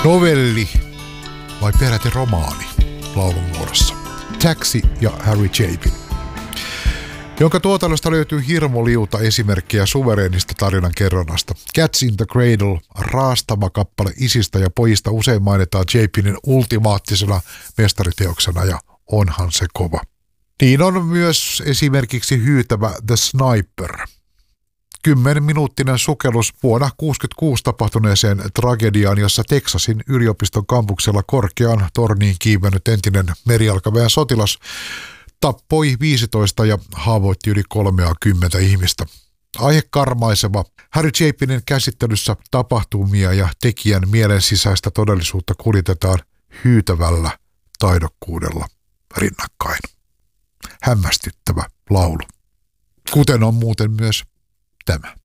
Novelli vai peräti romaani laulun muodossa. Taxi ja Harry Chapin, jonka tuotannosta löytyy hirmu liuta esimerkkejä suvereenista tarinan kerronnasta. Cats in the Cradle, raastama kappale isistä ja pojista, usein mainitaan Chapinin ultimaattisena mestariteoksena ja onhan se kova. Niin on myös esimerkiksi hyytävä The Sniper. 10-minuuttinen sukellus vuonna 1966 tapahtuneeseen tragediaan, jossa Texasin yliopiston kampuksella korkeaan torniin kiivennyt entinen merijalkaväen sotilas tappoi 15 ja haavoitti yli 30 ihmistä. Aihe karmaiseva. Harry Chapinin käsittelyssä tapahtumia ja tekijän mielen sisäistä todellisuutta kuljetetaan hyytävällä taidokkuudella rinnakkain. Hämmästyttävä laulu. Kuten on muuten myös tämä.